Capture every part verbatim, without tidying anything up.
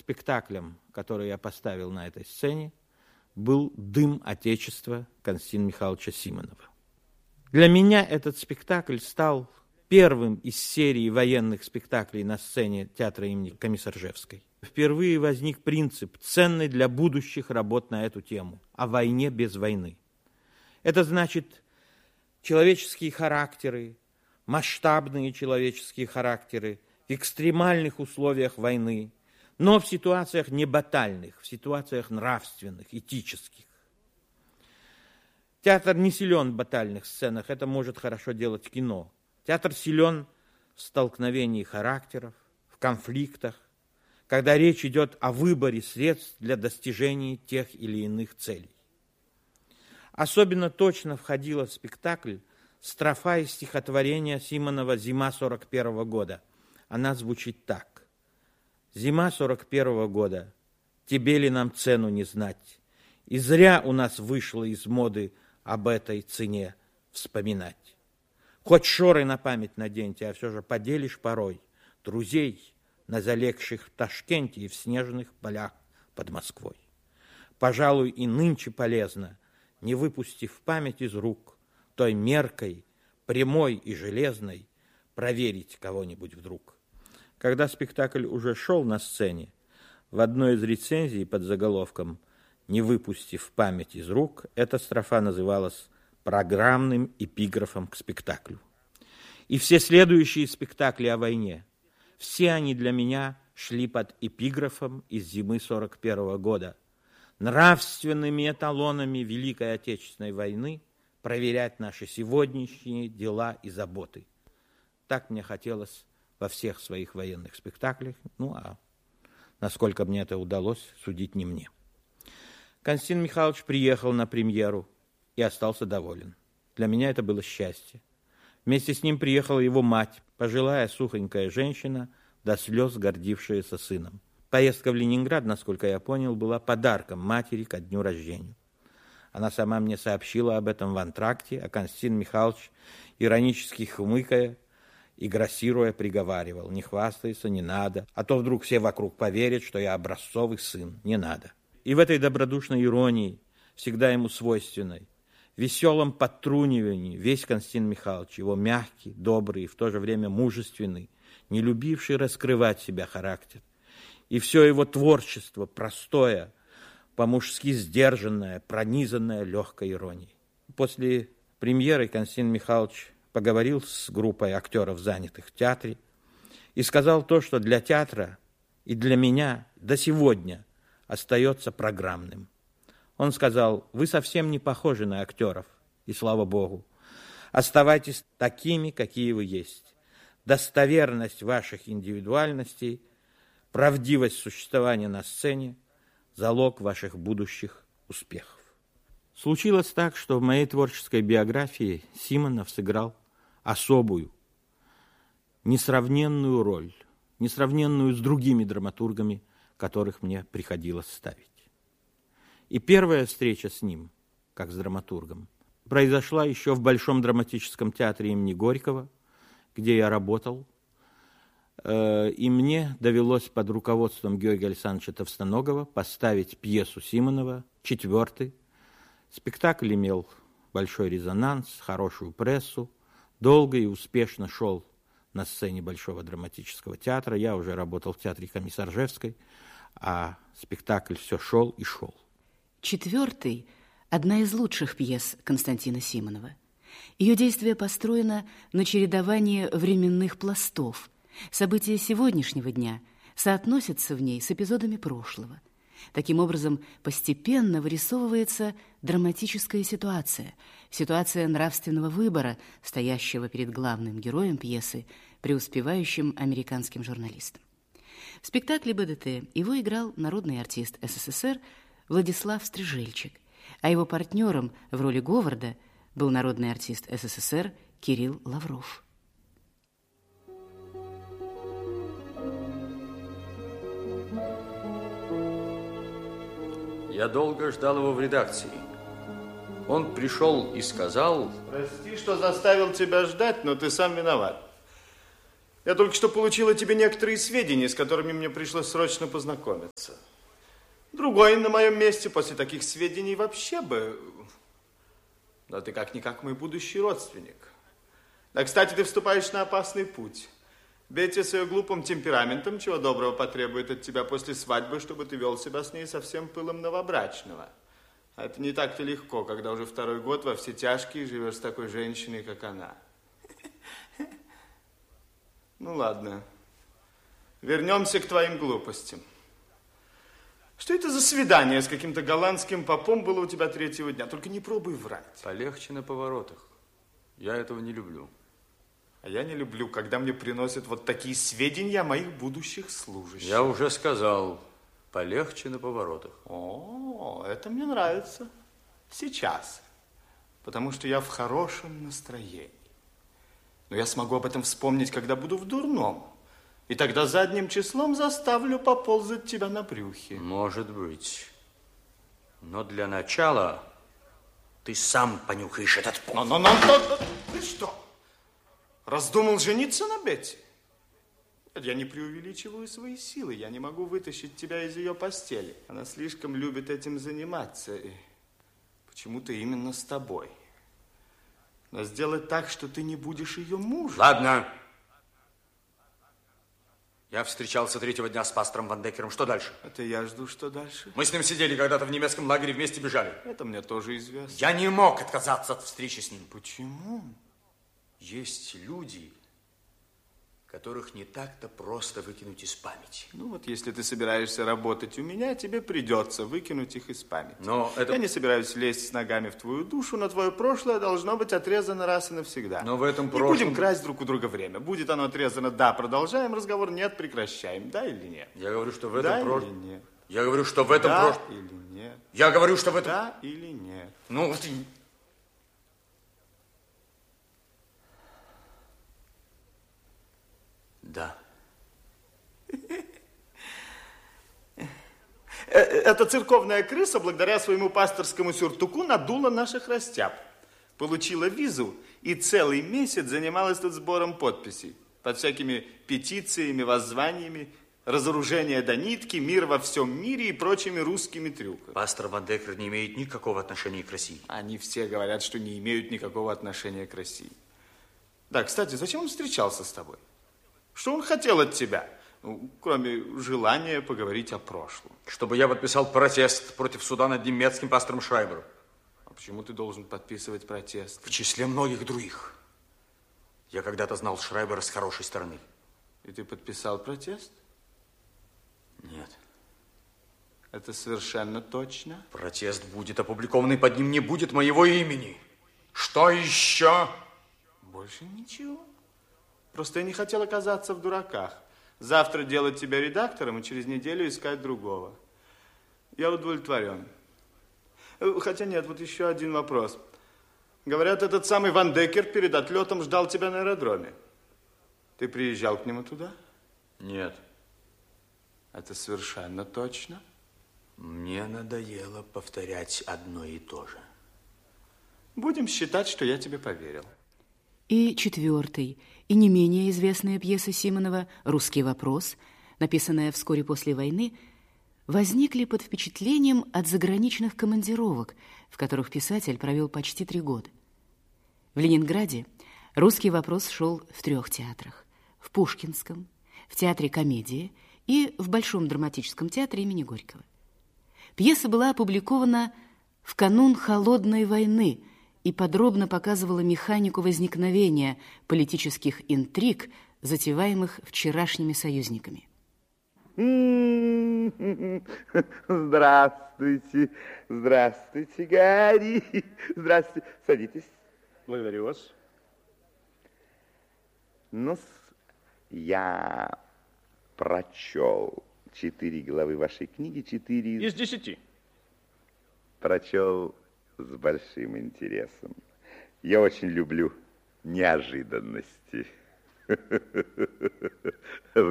спектаклем, который я поставил на этой сцене, был «Дым Отечества» Константина Михайловича Симонова. Для меня этот спектакль стал первым из серии военных спектаклей на сцене театра имени Комиссаржевской. Впервые возник принцип, ценный для будущих работ на эту тему, о войне без войны. Это значит человеческие характеры, масштабные человеческие характеры в экстремальных условиях войны, но в ситуациях не батальных, в ситуациях нравственных, этических. Театр не силен в батальных сценах, это может хорошо делать кино. Театр силен в столкновении характеров, в конфликтах, когда речь идет о выборе средств для достижения тех или иных целей. Особенно точно входила в спектакль строфа из стихотворения Симонова «Зима сорок первого года». Она звучит так. «Зима сорок первого года, тебе ли нам цену не знать? И зря у нас вышло из моды об этой цене вспоминать. Хоть шоры на память наденьте, а все же поделишь порой друзей, на залегших в Ташкенте и в снежных полях под Москвой. Пожалуй, и нынче полезно, не выпустив память из рук, той меркой, прямой и железной, проверить кого-нибудь вдруг». Когда спектакль уже шел на сцене, в одной из рецензий под заголовком «Не выпустив память из рук» эта строфа называлась программным эпиграфом к спектаклю. И все следующие спектакли о войне, все они для меня шли под эпиграфом из «Зимы сорок первого года», нравственными эталонами Великой Отечественной войны проверять наши сегодняшние дела и заботы. Так мне хотелось во всех своих военных спектаклях, ну а насколько мне это удалось, судить не мне. Константин Михайлович приехал на премьеру и остался доволен. Для меня это было счастье. Вместе с ним приехала его мать, пожилая сухонькая женщина, до слез гордившаяся сыном. Поездка в Ленинград, насколько я понял, была подарком матери ко дню рождения. Она сама мне сообщила об этом в антракте, а Константин Михайлович, иронически хмыкая и грассируя, приговаривал: «Не хвастайся, не надо, а то вдруг все вокруг поверят, что я образцовый сын, не надо». И в этой добродушной иронии, всегда ему свойственной, веселом подтрунивании весь Константин Михайлович, его мягкий, добрый и в то же время мужественный, не любивший раскрывать себя характер, и все его творчество простое, по-мужски сдержанное, пронизанное легкой иронией. После премьеры Константин Михайлович поговорил с группой актеров, занятых в театре, и сказал то, что для театра и для меня до сегодня остается программным. Он сказал: «Вы совсем не похожи на актеров, и слава Богу. Оставайтесь такими, какие вы есть. Достоверность ваших индивидуальностей, правдивость существования на сцене – залог ваших будущих успехов». Случилось так, что в моей творческой биографии Симонов сыграл особую, несравненную роль, несравненную с другими драматургами, которых мне приходилось ставить. И первая встреча с ним, как с драматургом, произошла еще в Большом драматическом театре имени Горького, где я работал, и мне довелось под руководством Георгия Александровича Товстоногова поставить пьесу Симонова «Четвертый». Спектакль имел большой резонанс, хорошую прессу, долго и успешно шел на сцене Большого драматического театра. Я уже работал в театре Комиссаржевской, а спектакль все шел и шел. «Четвертый» – одна из лучших пьес Константина Симонова. Ее действие построено на чередовании временных пластов. События сегодняшнего дня соотносятся в ней с эпизодами прошлого. Таким образом, постепенно вырисовывается драматическая ситуация, ситуация нравственного выбора, стоящего перед главным героем пьесы, преуспевающим американским журналистом. В спектакле БДТ его играл народный артист СССР Владислав Стрижельчик, а его партнером в роли Говарда был народный артист СССР Кирилл Лавров. Я долго ждал его в редакции. Он пришел и сказал... Прости, что заставил тебя ждать, но ты сам виноват. Я только что получил о тебе некоторые сведения, с которыми мне пришлось срочно познакомиться. Другой на моем месте после таких сведений вообще бы... Да ты как-никак мой будущий родственник. Да, кстати, ты вступаешь на опасный путь. Бетти с ее глупым темпераментом чего доброго потребует от тебя после свадьбы, чтобы ты вел себя с ней со всем пылом новобрачного. А это не так-то легко, когда уже второй год во все тяжкие живешь с такой женщиной, как она. Ну, ладно. Вернемся к твоим глупостям. Что это за свидание с каким-то голландским попом было у тебя третьего дня? Только не пробуй врать. Полегче на поворотах. Я этого не люблю. А я не люблю, когда мне приносят вот такие сведения о моих будущих служащих. Я уже сказал, полегче на поворотах. О, это мне нравится. Сейчас. Потому что я в хорошем настроении. Но я смогу об этом вспомнить, когда буду в дурном. И тогда задним числом заставлю поползать тебя на брюхе. Может быть. Но для начала ты сам понюхаешь этот пол. Но, но, но, но, ты что? Раздумал жениться на Бетти? Я не преувеличиваю свои силы. Я не могу вытащить тебя из ее постели. Она слишком любит этим заниматься. И почему-то именно с тобой. Но сделать так, что ты не будешь ее мужем. Ладно. Я встречался третьего дня с пастором Ван Деккером. Что дальше? Это я жду, что дальше. Мы с ним сидели когда-то в немецком лагере, вместе бежали. Это мне тоже известно. Я не мог отказаться от встречи с ним. Почему? Есть люди, которых не так-то просто выкинуть из памяти. Ну вот, если ты собираешься работать у меня, тебе придется выкинуть их из памяти. Но это... Я не собираюсь лезть с ногами в твою душу, но твое прошлое должно быть отрезано раз и навсегда. Но в этом не прошлом... будем красть друг у друга время. Будет оно отрезано, да, продолжаем разговор, нет, прекращаем. Да или нет? Я говорю, что в этом да прошлом... или нет? Я говорю, что в этом да прошлом... или нет? Я говорю, что в этом... Да или нет? Ну, вот... Да. Эта церковная крыса, благодаря своему пасторскому сюртуку, надула наших растяб. Получила визу и целый месяц занималась тут сбором подписей. Под всякими петициями, воззваниями, разоружение до нитки, мир во всем мире и прочими русскими трюками. Пастор Ван Деккер не имеет никакого отношения к России. Они все говорят, что не имеют никакого отношения к России. Да, кстати, зачем он встречался с тобой? Что он хотел от тебя? Ну, кроме желания поговорить о прошлом. Чтобы я подписал протест против суда над немецким пастором Шрайбером. А почему ты должен подписывать протест? В числе многих других. Я когда-то знал Шрайбера с хорошей стороны. И ты подписал протест? Нет. Это совершенно точно? Протест будет опубликован, и под ним не будет моего имени. Что еще? Больше ничего. Просто я не хотел оказаться в дураках. Завтра делать тебя редактором и через неделю искать другого. Я удовлетворен. Хотя нет, вот еще один вопрос. Говорят, этот самый Ван Деккер перед отлетом ждал тебя на аэродроме. Ты приезжал к нему туда? Нет. Это совершенно точно? Мне надоело повторять одно и то же. Будем считать, что я тебе поверил. И четвертый, и не менее известная пьеса Симонова «Русский вопрос», написанная вскоре после войны, возникли под впечатлением от заграничных командировок, в которых писатель провел почти три года. В Ленинграде «Русский вопрос» шел в трех театрах: в Пушкинском, в Театре комедии и в Большом драматическом театре имени Горького. Пьеса была опубликована в канун Холодной войны и подробно показывала механику возникновения политических интриг, затеваемых вчерашними союзниками. Здравствуйте, здравствуйте, Гарри. Здравствуйте, садитесь. Благодарю вас. Ну, я прочел четыре главы вашей книги, четыре... Из десяти. Прочел с большим интересом. Я очень люблю неожиданности в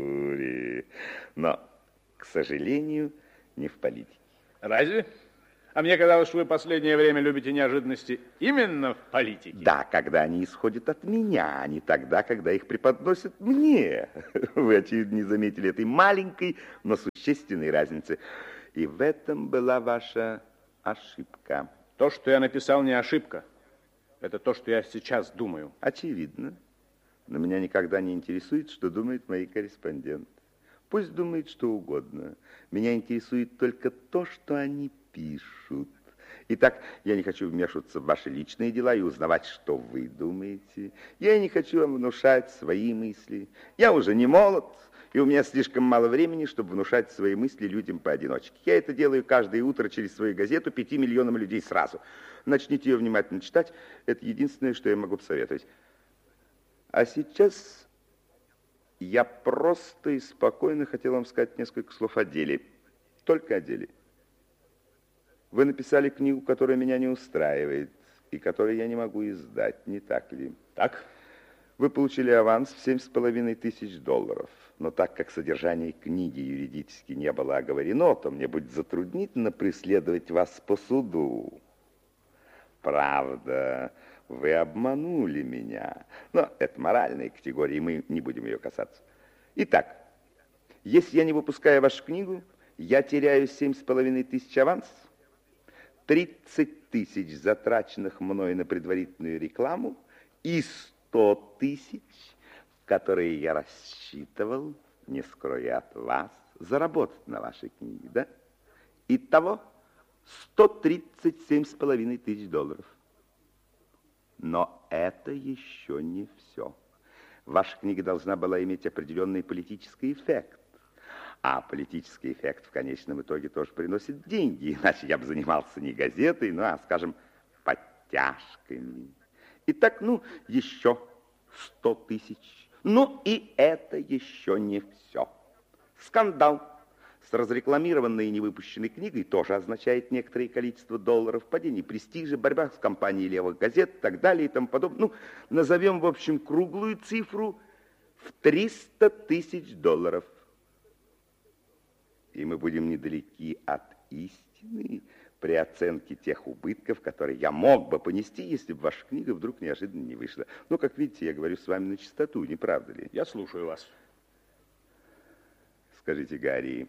литературе, но, к сожалению, не в политике. Разве? А мне казалось, что вы последнее время любите неожиданности именно в политике. Да, когда они исходят от меня, а не тогда, когда их преподносят мне. Вы, очевидно, не заметили этой маленькой, но существенной разницы. И в этом была ваша ошибка. То, что я написал, не ошибка. Это то, что я сейчас думаю. Очевидно. Но меня никогда не интересует, что думают мои корреспонденты. Пусть думают что угодно. Меня интересует только то, что они пишут. Итак, я не хочу вмешиваться в ваши личные дела и узнавать, что вы думаете. Я не хочу вам внушать свои мысли. Я уже не молод, и у меня слишком мало времени, чтобы внушать свои мысли людям поодиночке. Я это делаю каждое утро через свою газету пяти миллионам людей сразу. Начните ее внимательно читать. Это единственное, что я могу посоветовать. А сейчас я просто и спокойно хотел вам сказать несколько слов о деле. Только о деле. Вы написали книгу, которая меня не устраивает, и которую я не могу издать, не так ли? Так. Вы получили аванс в семь с половиной тысяч долларов. Но так как содержание книги юридически не было оговорено, то мне будет затруднительно преследовать вас по суду. Правда, вы обманули меня. Но это моральная категория, и мы не будем ее касаться. Итак, если я не выпускаю вашу книгу, я теряю семь с половиной тысяч аванс, тридцать тысяч затраченных мной на предварительную рекламу и сто тысяч, которые я рассчитывал, не скрою от вас, заработать на вашей книге, да? Итого сто тридцать семь с половиной тысяч долларов. Но это еще не все. Ваша книга должна была иметь определенный политический эффект. А политический эффект в конечном итоге тоже приносит деньги. Иначе я бы занимался не газетой, ну, а, скажем, подтяжками. Итак, ну, еще сто тысяч. Ну, и это еще не все. Скандал с разрекламированной и невыпущенной книгой тоже означает некоторое количество долларов, падение престижа, борьба с компанией левых газет и так далее и тому подобное. Ну, назовем, в общем, круглую цифру в триста тысяч долларов. И мы будем недалеки от истины при оценке тех убытков, которые я мог бы понести, если бы ваша книга вдруг неожиданно не вышла. Ну, как видите, я говорю с вами на чистоту, не правда ли? Я слушаю вас. Скажите, Гарри,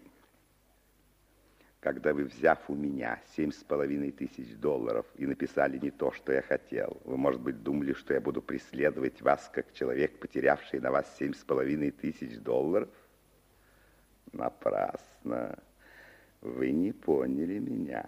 когда вы, взяв у меня семь с половиной тысяч долларов и написали не то, что я хотел, вы, может быть, думали, что я буду преследовать вас как человек, потерявший на вас семь с половиной тысяч долларов? Напрасно. Вы не поняли меня.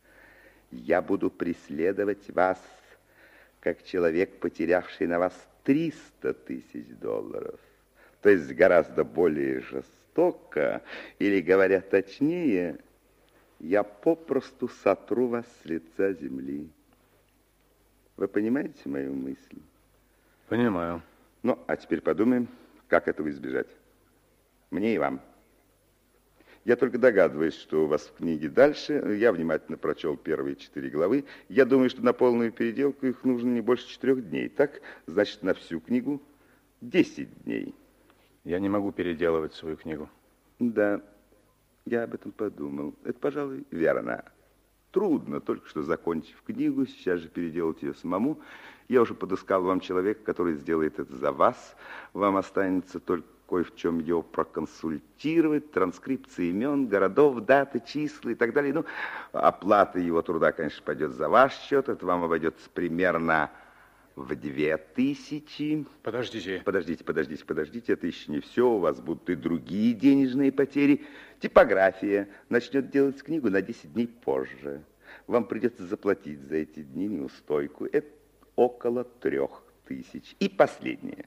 Я буду преследовать вас как человек, потерявший на вас триста тысяч долларов. То есть гораздо более жестоко, или, говоря точнее, я попросту сотру вас с лица земли. Вы понимаете мою мысль? Понимаю. Ну, а теперь подумаем, как этого избежать. Мне и вам. Я только догадываюсь, что у вас в книге дальше. Я внимательно прочел первые четыре главы. Я думаю, что на полную переделку их нужно не больше четырех дней. Так, значит, на всю книгу десять дней. Я не могу переделывать свою книгу. Да, я об этом подумал. Это, пожалуй, верно. Трудно, только что закончив книгу, сейчас же переделать ее самому. Я уже подыскал вам человека, который сделает это за вас. Вам останется только кое в чем его проконсультировать, транскрипции имен, городов, даты, числа и так далее. Ну, оплата его труда, конечно, пойдет за ваш счет. Это вам обойдется примерно в две тысячи. Подождите. Подождите, подождите, подождите. Это еще не все. У вас будут и другие денежные потери. Типография начнет делать книгу на десять дней позже. Вам придется заплатить за эти дни неустойку. Это около трех тысяч. И последнее.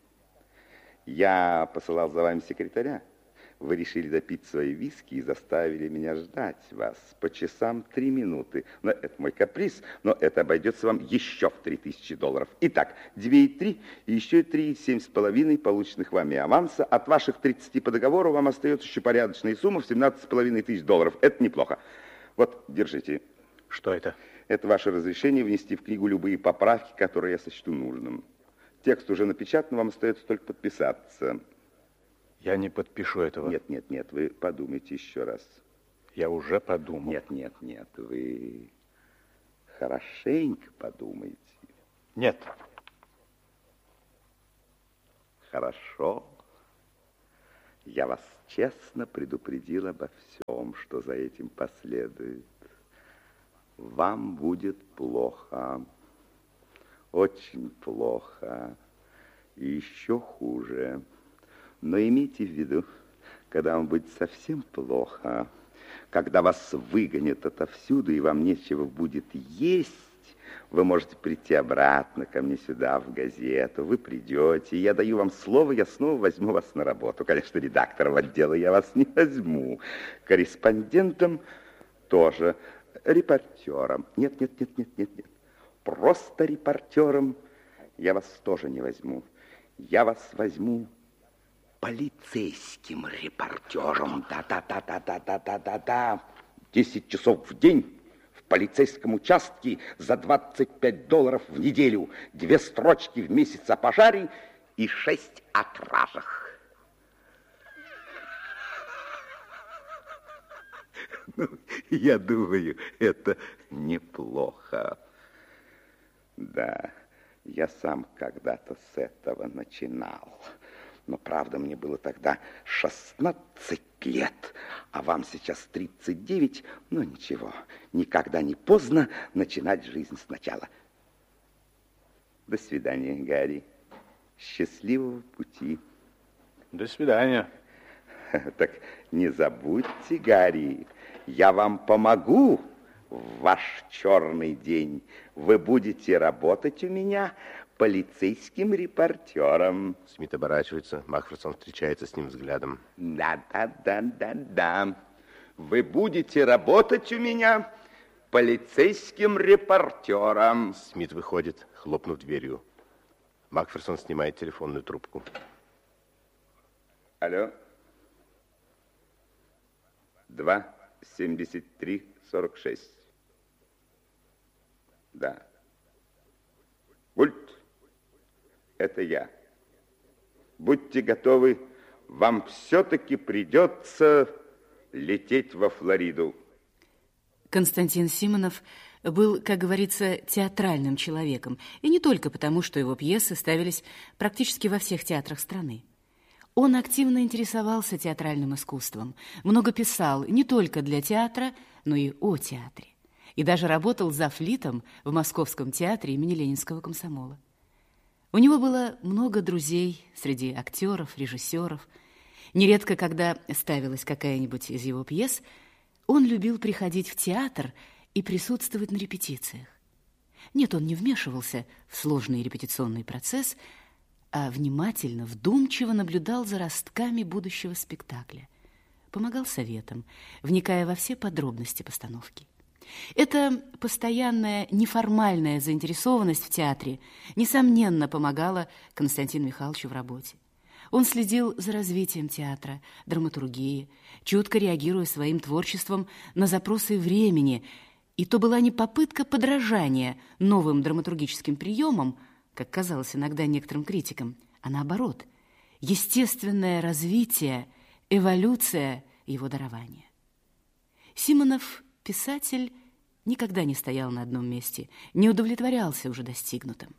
Я посылал за вами секретаря. Вы решили допить свои виски и заставили меня ждать вас по часам три минуты. Но это мой каприз, но это обойдется вам еще в три тысячи долларов. Итак, две и три, и еще три, семь с половиной полученных вами аванса. От ваших тридцати по договору вам остается еще порядочная сумма в семнадцать с половиной тысяч долларов. Это неплохо. Вот, держите. Что это? Это ваше разрешение внести в книгу любые поправки, которые я сочту нужным. Текст уже напечатан, вам остается только подписаться. Я не подпишу этого. Нет, нет, нет, вы подумайте еще раз. Я уже подумал. Нет, нет, нет, вы хорошенько подумайте. Нет. Хорошо. Я вас честно предупредил обо всем, что за этим последует. Вам будет плохо. Очень плохо. И еще хуже. Но имейте в виду, когда вам будет совсем плохо, когда вас выгонят отовсюду, и вам нечего будет есть, вы можете прийти обратно ко мне сюда, в газету. Вы придете, и я даю вам слово, я снова возьму вас на работу. Конечно, редактором отдела я вас не возьму. Корреспондентом тоже. Репортером. Нет, нет, нет, нет, нет, нет. Просто репортером я вас тоже не возьму. Я вас возьму полицейским репортером. Да-да-да-да-да-да-да-да. Десять часов в день в полицейском участке за двадцать пять долларов в неделю. Две строчки в месяц о пожаре и шесть о кражах. Ну, я думаю, это неплохо. Да, я сам когда-то с этого начинал. Но, правда, мне было тогда шестнадцать лет, а вам сейчас тридцать девять. Но ничего, никогда не поздно начинать жизнь сначала. До свидания, Гарри. Счастливого пути. До свидания. Так не забудьте, Гарри, я вам помогу в ваш черный день. Вы будете работать у меня полицейским репортером. Смит оборачивается, Макферсон встречается с ним взглядом. Да-да-да-да-да. Вы будете работать у меня полицейским репортером. Смит выходит, хлопнув дверью. Макферсон снимает телефонную трубку. Алло. Два семьдесят три сорок шесть. Да. Вульт, это я. Будьте готовы, вам все-таки придется лететь во Флориду. Константин Симонов был, как говорится, театральным человеком. И не только потому, что его пьесы ставились практически во всех театрах страны. Он активно интересовался театральным искусством, много писал не только для театра, но и о театре. И даже работал завфлитом в Московском театре имени Ленинского комсомола. У него было много друзей среди актеров, режиссеров. Нередко, когда ставилась какая-нибудь из его пьес, он любил приходить в театр и присутствовать на репетициях. Нет, он не вмешивался в сложный репетиционный процесс, а внимательно, вдумчиво наблюдал за ростками будущего спектакля, помогал советам, вникая во все подробности постановки. Эта постоянная неформальная заинтересованность в театре, несомненно, помогала Константину Михайловичу в работе. Он следил за развитием театра, драматургии, чутко реагируя своим творчеством на запросы времени, и то была не попытка подражания новым драматургическим приемам, как казалось иногда некоторым критикам, а наоборот, естественное развитие, эволюция его дарования. Симонов, писатель, никогда не стоял на одном месте, не удовлетворялся уже достигнутым.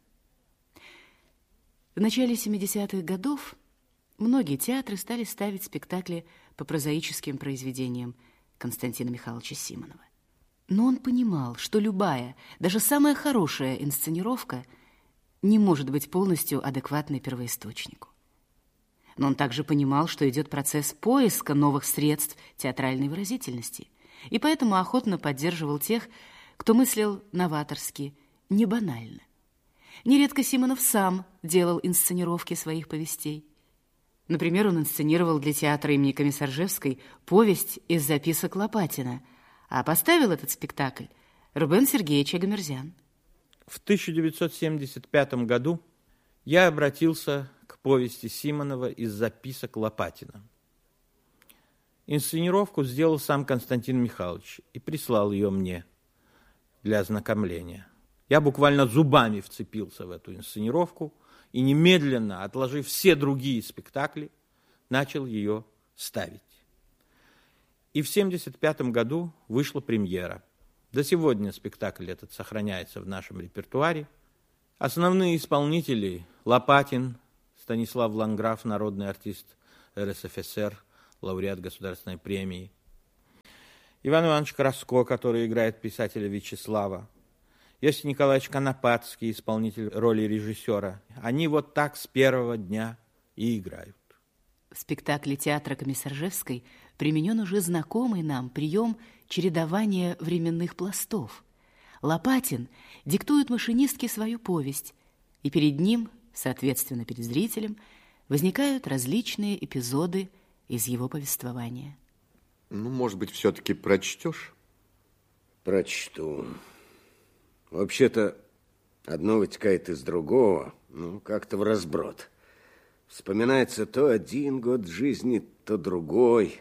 В начале семидесятых годов многие театры стали ставить спектакли по прозаическим произведениям Константина Михайловича Симонова. Но он понимал, что любая, даже самая хорошая инсценировка не может быть полностью адекватной первоисточнику. Но он также понимал, что идет процесс поиска новых средств театральной выразительности, и поэтому охотно поддерживал тех, кто мыслил новаторски, не банально. Нередко Симонов сам делал инсценировки своих повестей. Например, он инсценировал для театра имени Комиссаржевской повесть из записок Лопатина, а поставил этот спектакль Рубен Сергеевич Агамерзян. В тысяча девятьсот семьдесят пятом году я обратился к повести Симонова из записок Лопатина. Инсценировку сделал сам Константин Михайлович и прислал ее мне для ознакомления. Я буквально зубами вцепился в эту инсценировку и немедленно, отложив все другие спектакли, начал ее ставить. И в семьдесят пятом году вышла премьера. До сегодня спектакль этот сохраняется в нашем репертуаре. Основные исполнители – Лопатин, Станислав Ланграф, народный артист эр эс эф эс эр, лауреат Государственной премии. Иван Иванович Краско, который играет писателя Вячеслава. Иосиф Николаевич Конопатский, исполнитель роли режиссера. Они вот так с первого дня и играют. В спектакле театра Комиссаржевской применен уже знакомый нам прием чередования временных пластов. Лопатин диктует машинистке свою повесть, и перед ним, соответственно перед зрителем, возникают различные эпизоды из его повествования. Ну, может быть, все-таки прочтешь? Прочту. Вообще-то, одно вытекает из другого, ну, как-то в разброд. Вспоминается то один год жизни, то другой.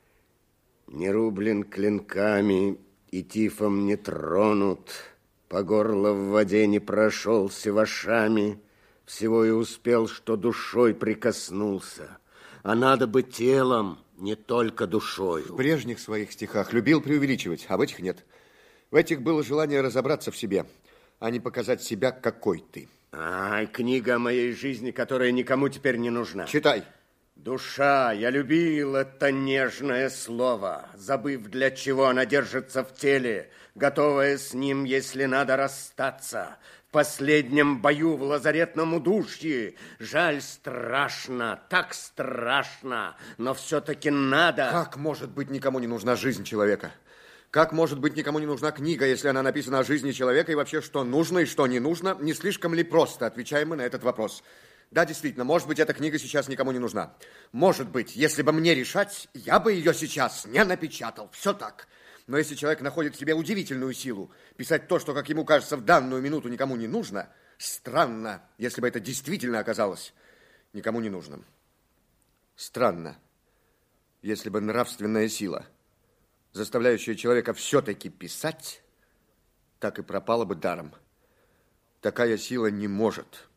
Не рублен клинками и тифом не тронут, по горло в воде не прошелся вошами, всего и успел, что душой прикоснулся. А надо бы телом, не только душою. В прежних своих стихах любил преувеличивать, а в этих нет. В этих было желание разобраться в себе, а не показать себя, какой ты. Ай, книга о моей жизни, которая никому теперь не нужна. Читай. Душа, я любил это нежное слово, забыв, для чего она держится в теле, готовая с ним, если надо, расстаться. В последнем бою в лазаретном удушье. Жаль, страшно, так страшно, но все-таки надо. Как может быть никому не нужна жизнь человека? Как может быть никому не нужна книга, если она написана о жизни человека, и вообще, что нужно и что не нужно? Не слишком ли просто отвечаем мы на этот вопрос? Да, действительно, может быть, эта книга сейчас никому не нужна. Может быть, если бы мне решать, я бы ее сейчас не напечатал. Все так. Но если человек находит в себе удивительную силу писать то, что, как ему кажется, в данную минуту никому не нужно, странно, если бы это действительно оказалось никому не нужным. Странно, если бы нравственная сила, заставляющая человека все-таки писать, так и пропала бы даром. Такая сила не может,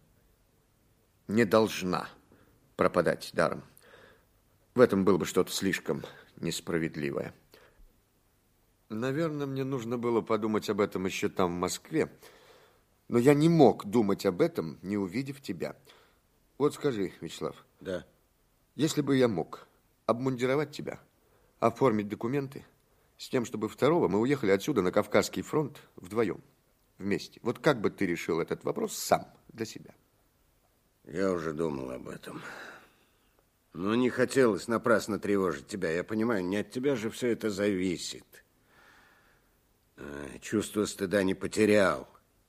не должна пропадать даром. В этом было бы что-то слишком несправедливое. Наверное, мне нужно было подумать об этом еще там, в Москве. Но я не мог думать об этом, не увидев тебя. Вот скажи, Вячеслав. Да. Если бы я мог обмундировать тебя, оформить документы, с тем, чтобы второго мы уехали отсюда на Кавказский фронт вдвоем, вместе. Вот как бы ты решил этот вопрос сам, для себя? Я уже думал об этом. Но не хотелось напрасно тревожить тебя. Я понимаю, не от тебя же все это зависит. Чувство стыда не потерял.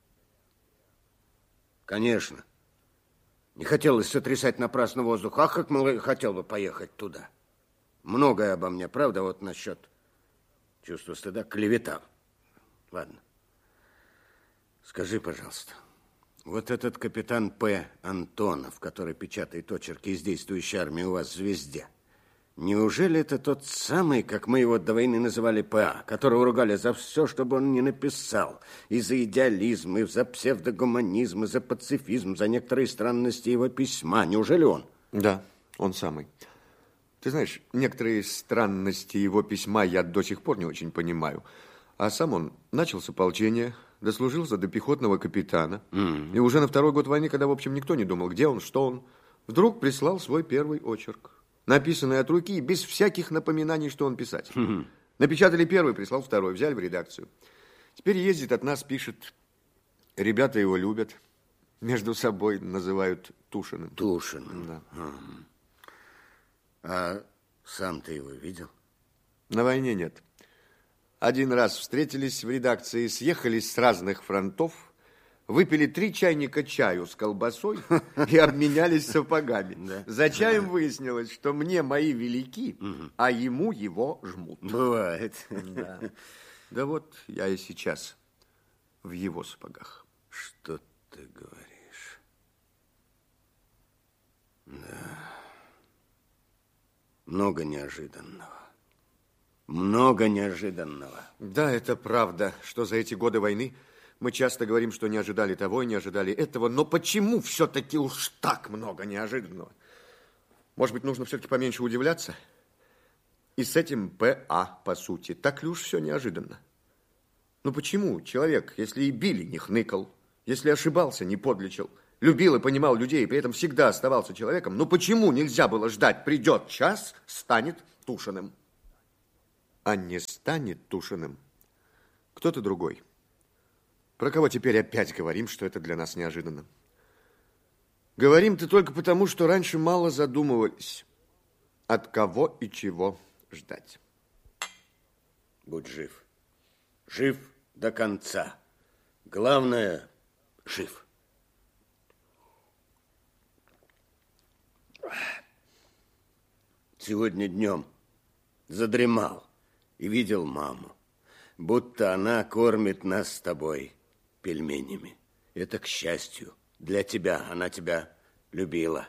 Конечно. Не хотелось сотрясать напрасно воздух. Ах, как мало хотел бы поехать туда. Многое обо мне, правда, вот насчет чувства стыда, клевета. Ладно. Скажи, пожалуйста, вот этот капитан П. Антонов, который печатает очерки из действующей армии у вас в «Звезде», неужели это тот самый, как мы его до войны называли, П.А., которого ругали за все, чтобы он не написал, и за идеализм, и за псевдогуманизм, и за пацифизм, за некоторые странности его письма? Неужели он? Да, он самый. Ты знаешь, некоторые странности его письма я до сих пор не очень понимаю. А сам он начал с ополчения, дослужился до пехотного капитана, mm-hmm. и уже на второй год войны, когда, в общем, никто не думал, где он, что он, вдруг прислал свой первый очерк, написанный от руки, без всяких напоминаний, что он писатель. Mm-hmm. Напечатали первый, прислал второй, взяли в редакцию. Теперь ездит от нас, пишет, ребята его любят, между собой называют Тушиным. Тушиным. Да. Mm-hmm. А сам ты его видел? На войне нет. Один раз встретились в редакции, съехались с разных фронтов, выпили три чайника чаю с колбасой и обменялись сапогами. Да. За чаем выяснилось, что мне мои велики, угу. а ему его жмут. Бывает. Да. Да вот я и сейчас в его сапогах. Что ты говоришь? Да. Много неожиданного. Много неожиданного. Да, это правда, что за эти годы войны мы часто говорим, что не ожидали того и не ожидали этого. Но почему все-таки уж так много неожиданного? Может быть, нужно все-таки поменьше удивляться? И с этим П.А., по сути, так ли уж все неожиданно? Ну почему человек, если и били, не хныкал, если ошибался, не подлечил, любил и понимал людей, и при этом всегда оставался человеком, ну почему нельзя было ждать, придет час, станет Тушиным? А не станет Тушиным кто-то другой. Про кого теперь опять говорим, что это для нас неожиданно? Говорим-то только потому, что раньше мало задумывались, от кого и чего ждать. Будь жив. Жив до конца. Главное, жив. Сегодня днем задремал и видел маму, будто она кормит нас с тобой пельменями. Это к счастью. Для тебя. Она тебя любила.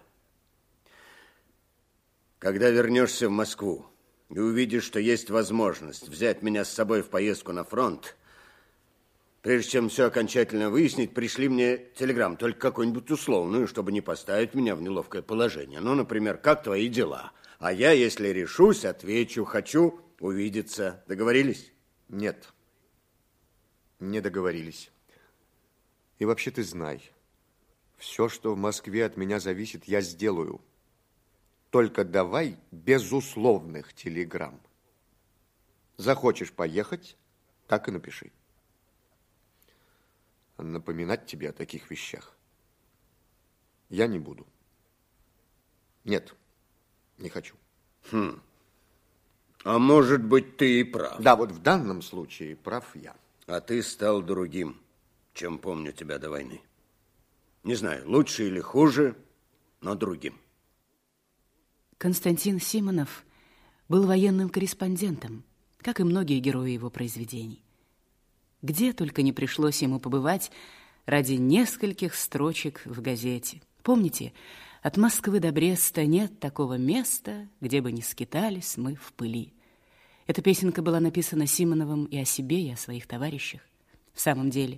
Когда вернешься в Москву и увидишь, что есть возможность взять меня с собой в поездку на фронт, прежде чем все окончательно выяснить, пришли мне телеграмму, только какую-нибудь условную, чтобы не поставить меня в неловкое положение. Ну, например, как твои дела? А я, если решусь, отвечу, хочу увидеться. Договорились? Нет, не договорились. И вообще ты знай, все, что в Москве от меня зависит, я сделаю. Только давай безусловных телеграмм. Захочешь поехать, так и напиши. А напоминать тебе о таких вещах я не буду. Нет, не хочу. Хм. А может быть, ты и прав. Да, вот в данном случае прав я. А ты стал другим, чем помню тебя до войны. Не знаю, лучше или хуже, но другим. Константин Симонов был военным корреспондентом, как и многие герои его произведений. Где только не пришлось ему побывать ради нескольких строчек в газете. Помните, от Москвы до Бреста нет такого места, где бы не скитались мы в пыли. Эта песенка была написана Симоновым и о себе, и о своих товарищах. В самом деле,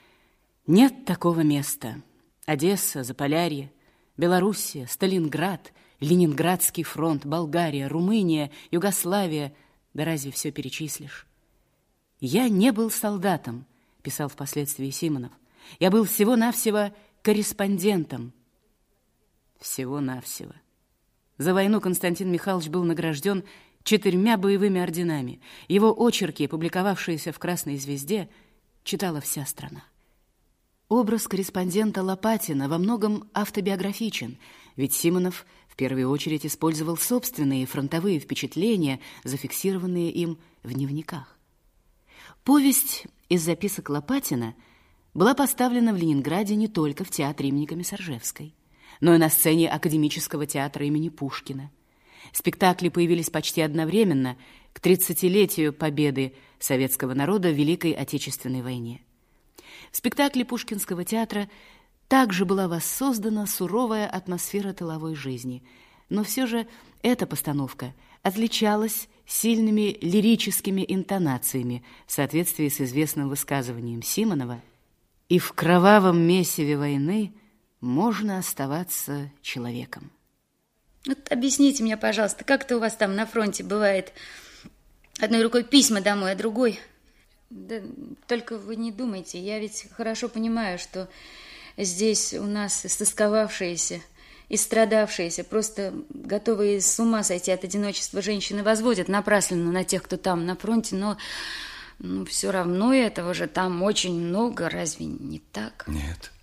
нет такого места. Одесса, Заполярье, Белоруссия, Сталинград, Ленинградский фронт, Болгария, Румыния, Югославия. Да разве все перечислишь? «Я не был солдатом», — писал впоследствии Симонов. «Я был всего-навсего корреспондентом». Всего-навсего. За войну Константин Михайлович был награжден четырьмя боевыми орденами. Его очерки, публиковавшиеся в «Красной звезде», читала вся страна. Образ корреспондента Лопатина во многом автобиографичен, ведь Симонов в первую очередь использовал собственные фронтовые впечатления, зафиксированные им в дневниках. Повесть из записок Лопатина была поставлена в Ленинграде не только в театре имени Комиссаржевской, но и на сцене Академического театра имени Пушкина. Спектакли появились почти одновременно к тридцатилетию победы советского народа в Великой Отечественной войне. В спектакле Пушкинского театра также была воссоздана суровая атмосфера тыловой жизни, но все же эта постановка отличалась сильными лирическими интонациями в соответствии с известным высказыванием Симонова: «И в кровавом месиве войны можно оставаться человеком». Вот объясните мне, пожалуйста, как это у вас там на фронте бывает? Одной рукой письма домой, а другой... Да только вы не думайте, я ведь хорошо понимаю, что здесь у нас истосковавшиеся и страдавшиеся, просто готовые с ума сойти от одиночества женщины возводят напрасленно на тех, кто там на фронте, но ну, все равно этого же там очень много, разве не так? Нет,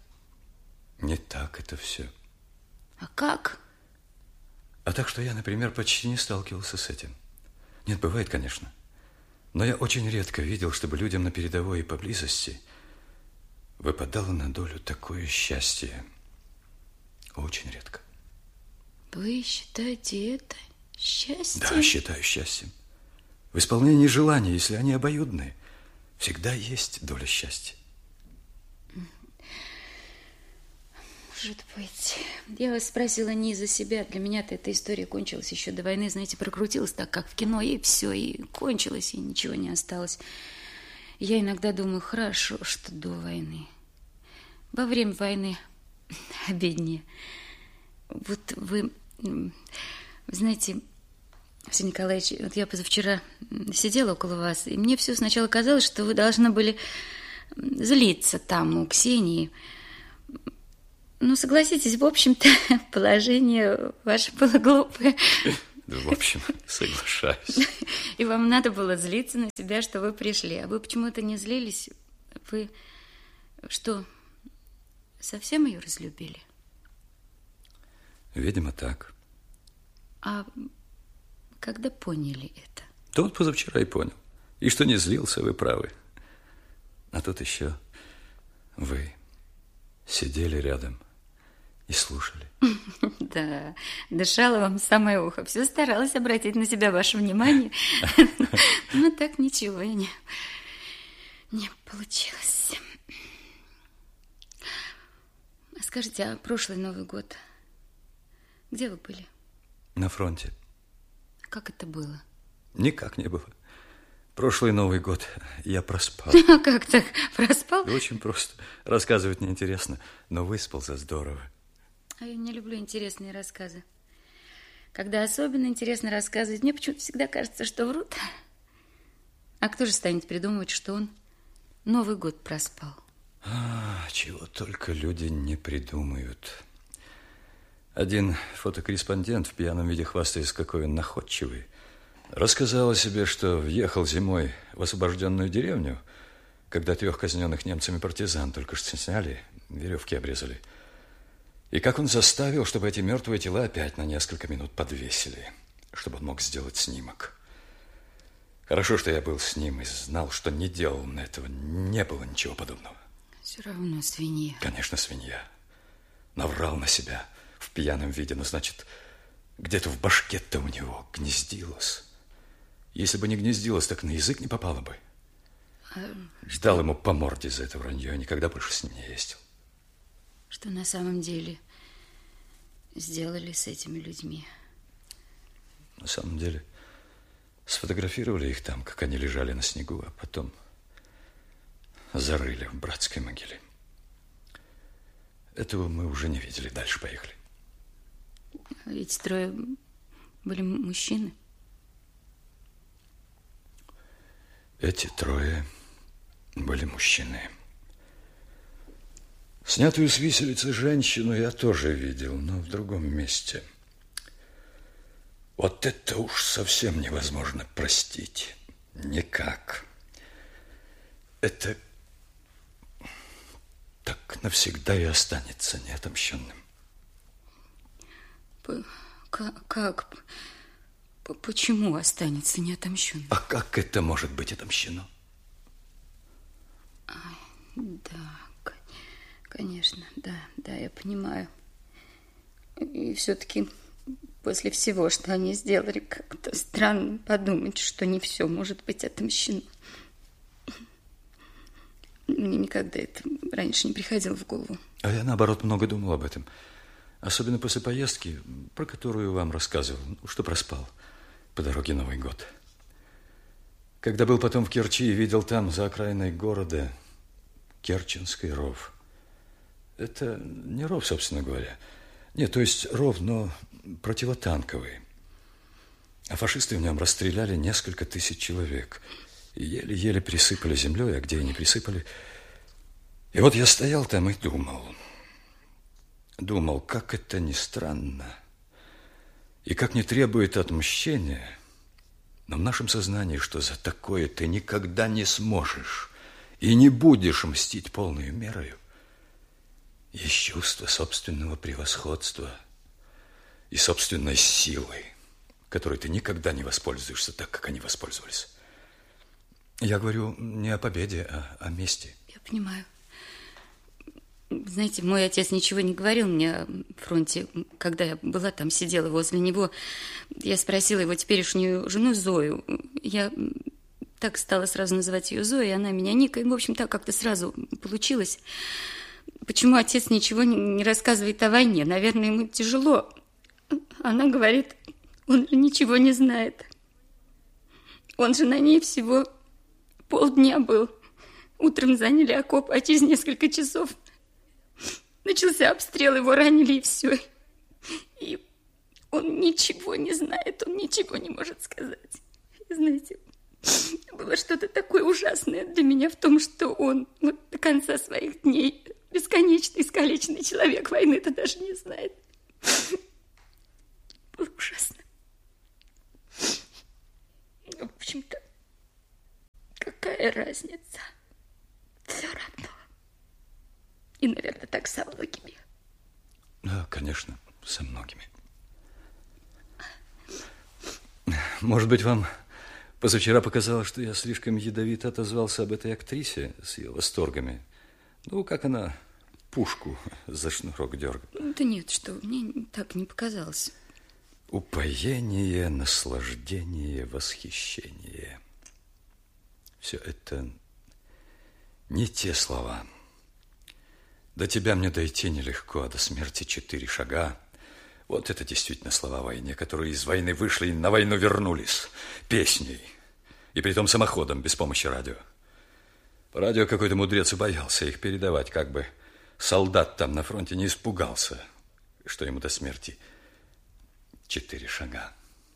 не так это все. А как? А так, что я, например, почти не сталкивался с этим. Нет, бывает, конечно. Но я очень редко видел, чтобы людям на передовой и поблизости выпадало на долю такое счастье. Очень редко. Вы считаете это счастьем? Да, считаю счастьем. В исполнении желаний, если они обоюдные, всегда есть доля счастья. Может быть. Я вас спросила не из-за себя. Для меня-то эта история кончилась еще до войны. Знаете, прокрутилась так, как в кино, и все, и кончилось, и ничего не осталось. Я иногда думаю, хорошо, что до войны. Во время войны обиднее. Вот вы, вы знаете, Арсений Николаевич, вот я позавчера сидела около вас, и мне все сначала казалось, что вы должны были злиться там у Ксении. Ну, согласитесь, в общем-то, положение ваше было глупое. Да, в общем, соглашаюсь. И вам надо было злиться на себя, что вы пришли. А вы почему-то не злились? Вы что, совсем ее разлюбили? Видимо, так. А когда поняли это? Да вот позавчера и понял. И что не злился, вы правы. А тут еще вы сидели рядом и слушали. Да, дышала вам в самое ухо. Все старалась обратить на себя ваше внимание. Но так ничего и не, не получилось. Скажите, а прошлый Новый год, где вы были? На фронте. Как это было? Никак не было. Прошлый Новый год я проспал. А как так? Проспал? Да очень просто. Рассказывать неинтересно, но выспался здорово. А я не люблю интересные рассказы. Когда особенно интересно рассказывать, мне почему-то всегда кажется, что врут. А кто же станет придумывать, что он Новый год проспал? А, чего только люди не придумают. Один фотокорреспондент в пьяном виде, хвастаясь, какой он находчивый, рассказал о себе, что въехал зимой в освобожденную деревню, когда трех казненных немцами партизан только что сняли, веревки обрезали. И как он заставил, чтобы эти мертвые тела опять на несколько минут подвесили, чтобы он мог сделать снимок. Хорошо, что я был с ним и знал, что не делал он этого, не было ничего подобного. Все равно свинья. Конечно, свинья. Наврал на себя в пьяном виде, но, значит, где-то в башке-то у него гнездилось. Если бы не гнездилось, так на язык не попало бы. А Ждал что? ему по морде за это вранье, и никогда больше с ним не ездил. Что на самом деле сделали с этими людьми? На самом деле, сфотографировали их там, как они лежали на снегу, а потом зарыли в братской могиле. Этого мы уже не видели. Дальше поехали. Эти трое были мужчины? Эти трое были мужчины. Снятую с виселицы женщину я тоже видел, но в другом месте. Вот это уж совсем невозможно простить. Никак. Это так навсегда и останется неотомщенным. Как? как? Почему останется неотомщенным? А как это может быть отомщено? А, да, конечно, да, да, я понимаю. И все-таки после всего, что они сделали, как-то странно подумать, что не все может быть отомщено. Мне никогда это раньше не приходило в голову. А я, наоборот, много думал об этом. Особенно после поездки, про которую вам рассказывал, что проспал по дороге Новый год. Когда был потом в Керчи и видел там, за окраиной города, Керченский ров. Это не ров, собственно говоря. Нет, то есть ров, но противотанковый. А фашисты в нем расстреляли несколько тысяч человек. И еле-еле присыпали землей, а где и не присыпали. И вот я стоял там и думал. Думал, как это ни странно. И как не требует отмщения, но в нашем сознании, что за такое ты никогда не сможешь и не будешь мстить полной мерою, есть чувство собственного превосходства и собственной силы, которой ты никогда не воспользуешься так, как они воспользовались. Я говорю не о победе, а о мести. Я понимаю. Знаете, мой отец ничего не говорил мне о фронте. Когда я была там, сидела возле него, я спросила его теперешнюю жену Зою. Я так стала сразу называть ее Зоей, она меня Ника. И, в общем, так как-то сразу получилось. Почему отец ничего не рассказывает о войне? Наверное, ему тяжело. Она говорит, он же ничего не знает. Он же на ней всего полдня был. Утром заняли окоп, а через несколько часов начался обстрел, его ранили, и все. И Он ничего не знает, он ничего не может сказать. И знаете, было что-то такое ужасное для меня в том, что он вот до конца своих дней бесконечный, искалеченный человек, войны-то даже не знает. Было ужасно. В общем-то, какая разница? Все равно. И, наверное, так со многими. Да, конечно, со многими. Может быть, вам позавчера показалось, что я слишком ядовито отозвался об этой актрисе с ее восторгами. Ну, как она пушку за шнурок дергает. Да нет, что, мне так не показалось. Упоение, наслаждение, восхищение. Все это не те слова. До тебя мне дойти нелегко, а до смерти четыре шага. Вот это действительно слова о войне, которые из войны вышли и на войну вернулись. Песней. И притом самоходом, без помощи радио. По радио какой-то мудрец и боялся их передавать, как бы солдат там на фронте не испугался, что ему до смерти четыре шага.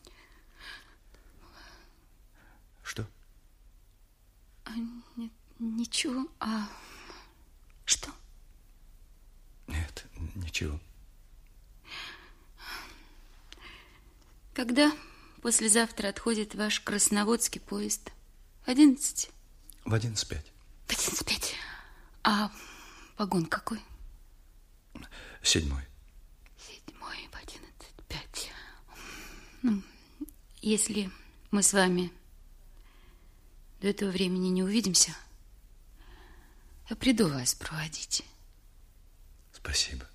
Что? А, нет, ничего. А что? Нет, ничего. Когда послезавтра отходит ваш красноводский поезд? В одиннадцать? В одиннадцать пять. В одиннадцать пять. А вагон какой? Седьмой. Седьмой в одиннадцать пять. Ну, если мы с вами до этого времени не увидимся, я приду вас проводить. Спасибо.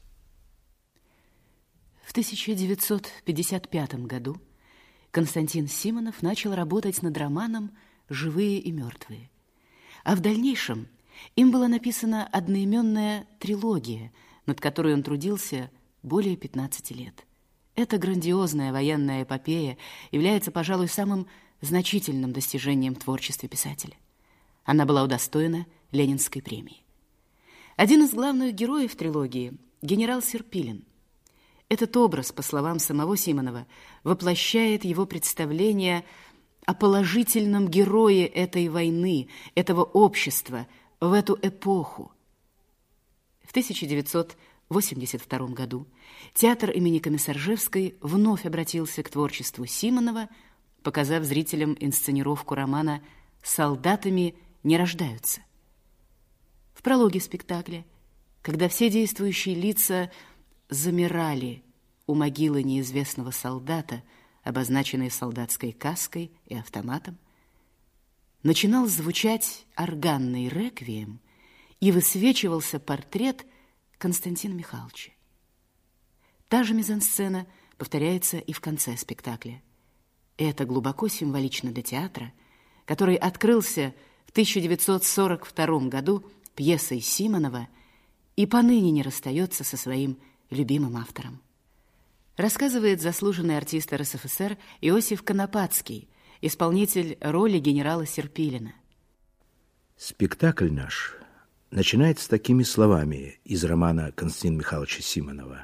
В тысяча девятьсот пятьдесят пятом году Константин Симонов начал работать над романом «Живые и мертвые». А в дальнейшем им была написана одноименная трилогия, над которой он трудился более пятнадцати лет. Эта грандиозная военная эпопея является, пожалуй, самым значительным достижением в творчестве писателя. Она была удостоена Ленинской премии. Один из главных героев трилогии – генерал Серпилин. Этот образ, по словам самого Симонова, воплощает его представление о положительном герое этой войны, этого общества в эту эпоху. В тысяча девятьсот восемьдесят втором году театр имени Комиссаржевской вновь обратился к творчеству Симонова, показав зрителям инсценировку романа «Солдатами не рождаются». В прологе спектакля, когда все действующие лица замирали у могилы неизвестного солдата, обозначенной солдатской каской и автоматом, начинал звучать органный реквием и высвечивался портрет Константина Михайловича. Та же мизансцена повторяется и в конце спектакля. Это глубоко символично для театра, который открылся в тысяча девятьсот сорок втором году пьесой Симонова и поныне не расстается со своим любимым автором. Рассказывает заслуженный артист эр эс эф эс эр Иосиф Конопатский, исполнитель роли генерала Серпилина. Спектакль наш начинается с такими словами из романа Константина Михайловича Симонова.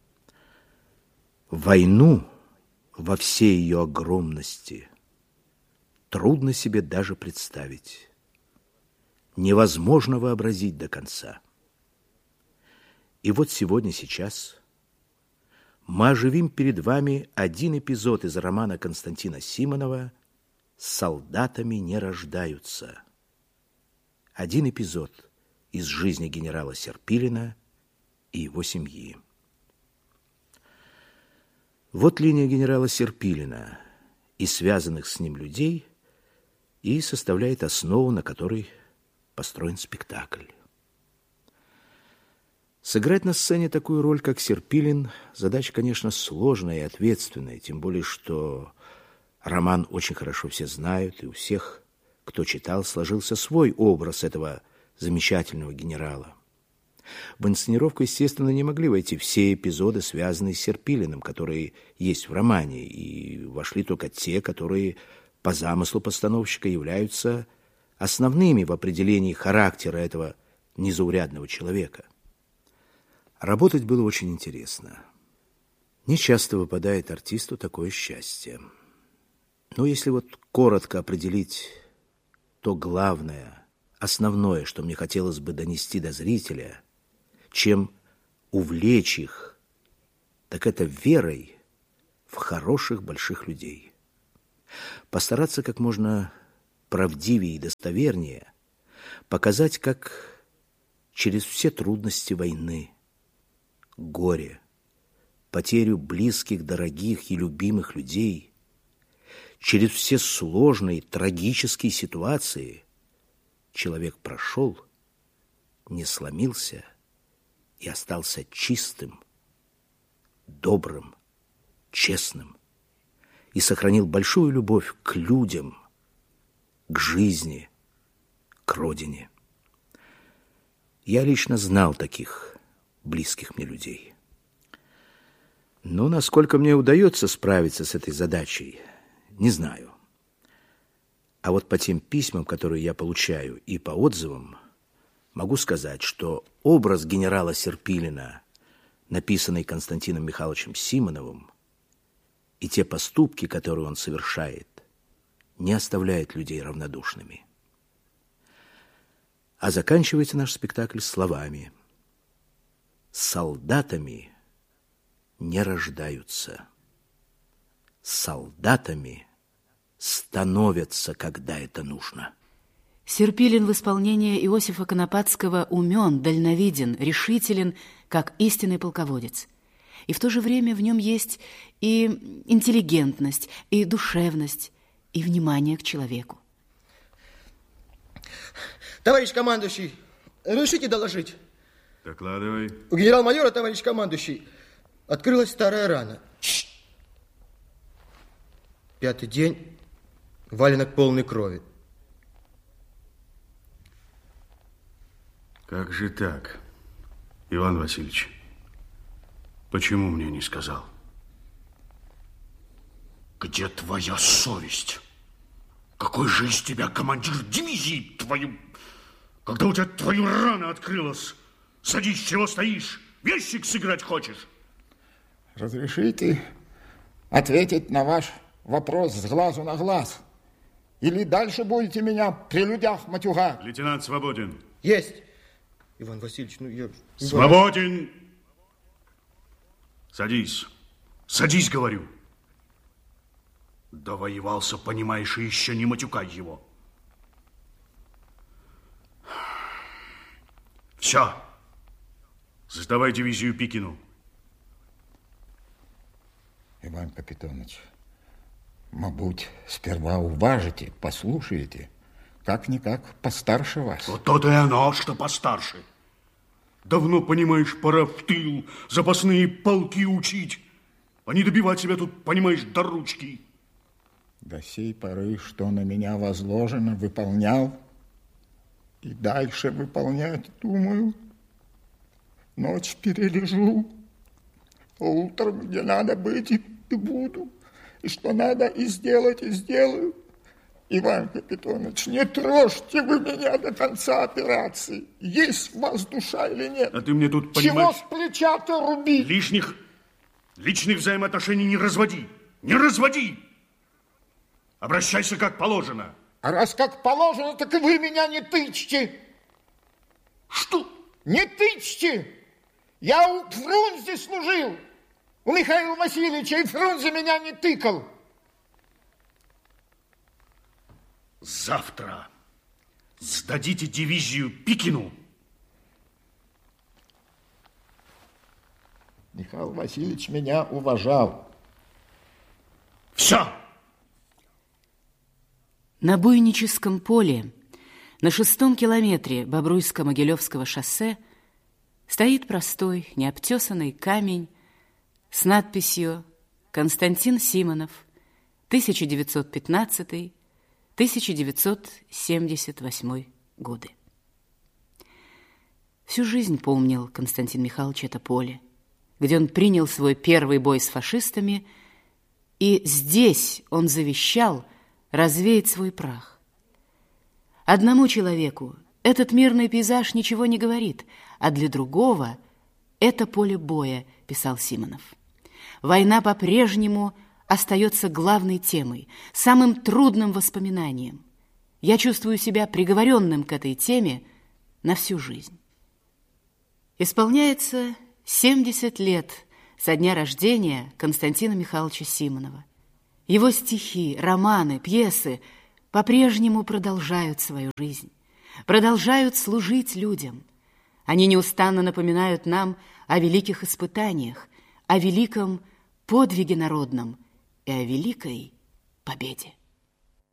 «Войну во всей ее огромности трудно себе даже представить. Невозможно вообразить до конца. И вот сегодня, сейчас мы оживим перед вами один эпизод из романа Константина Симонова «С солдатами не рождаются». Один эпизод из жизни генерала Серпилина и его семьи. Вот линия генерала Серпилина и связанных с ним людей и составляет основу, на которой построен спектакль. Сыграть на сцене такую роль, как Серпилин, задача, конечно, сложная и ответственная, тем более, что роман очень хорошо все знают, и у всех, кто читал, сложился свой образ этого замечательного генерала. В инсценировку, естественно, не могли войти все эпизоды, связанные с Серпилиным, которые есть в романе, и вошли только те, которые по замыслу постановщика являются основными в определении характера этого незаурядного человека. Работать было очень интересно. Не часто выпадает артисту такое счастье. Но если вот коротко определить то главное, основное, что мне хотелось бы донести до зрителя, чем увлечь их, так это верой в хороших больших людей. Постараться как можно правдивее и достовернее показать, как через все трудности войны, горе, потерю близких, дорогих и любимых людей, через все сложные, трагические ситуации человек прошел, не сломился и остался чистым, добрым, честным и сохранил большую любовь к людям, к жизни, к родине. Я лично знал таких близких мне людей. Но насколько мне удается справиться с этой задачей, не знаю. А вот по тем письмам, которые я получаю, и по отзывам, могу сказать, что образ генерала Серпилина, написанный Константином Михайловичем Симоновым, и те поступки, которые он совершает, не оставляют людей равнодушными. А заканчивается наш спектакль словами: «Солдатами не рождаются, солдатами становятся, когда это нужно». Серпилин в исполнении Иосифа Конопатского умен, дальновиден, решителен, как истинный полководец. И в то же время в нем есть и интеллигентность, и душевность, и внимание к человеку. Товарищ командующий, разрешите доложить? Докладывай. У генерал-майора, товарищ командующий, открылась старая рана. Пятый день, валенок полный крови. Как же так, Иван Васильевич? Почему мне не сказал? Где твоя совесть? Какой же из тебя командир дивизии твою? Когда у тебя твою рану открылась? Садись, чего стоишь? Вещик сыграть хочешь? Разрешите ответить на ваш вопрос с глазу на глаз? Или дальше будете меня при людях матюгать? Лейтенант свободен. Есть. Иван Васильевич, ну я... Свободен. Садись. Садись, говорю. Довоевался, понимаешь, и еще не матюкай его. Все. Сдавай дивизию Пикину. Иван Капитонович, мабуть, сперва уважите, послушаете. Как-никак постарше вас. Вот то-то и оно, что постарше. Давно, понимаешь, пора в тыл запасные полки учить, а не добивать себя тут, понимаешь, до ручки. До сей поры, что на меня возложено, выполнял. И дальше выполнять, думаю. Ночь перележу, а утром, где надо быть, и буду. И что надо и сделать, и сделаю. Иван Капитонович, не трожьте вы меня до конца операции. Есть в вас душа или нет? А ты мне тут, понимаешь... Чего с плеча-то рубить? Лишних, личных взаимоотношений не разводи. Не разводи! Обращайся как положено. А раз как положено, так и вы меня не тычьте. Что? Не тычьте! Я у Фрунзе служил. У Михаила Васильевича, и Фрунзе меня не тыкал. Завтра сдадите дивизию Пикину. Михаил Васильевич меня уважал. Все! На Буйническом поле, на шестом километре Бобруйско-Могилевского шоссе, стоит простой, необтесанный камень с надписью «Константин Симонов, тысяча девятьсот пятнадцатый — тысяча девятьсот семьдесят восьмой годы». Всю жизнь помнил Константин Михайлович это поле, где он принял свой первый бой с фашистами, и здесь он завещал развеять свой прах. Одному человеку этот мирный пейзаж ничего не говорит, а для другого это поле боя, писал Симонов. Война по-прежнему остается главной темой, самым трудным воспоминанием. Я чувствую себя приговоренным к этой теме на всю жизнь. Исполняется семьдесят лет со дня рождения Константина Михайловича Симонова. Его стихи, романы, пьесы по-прежнему продолжают свою жизнь, продолжают служить людям. Они неустанно напоминают нам о великих испытаниях, о великом подвиге народном и о великой победе.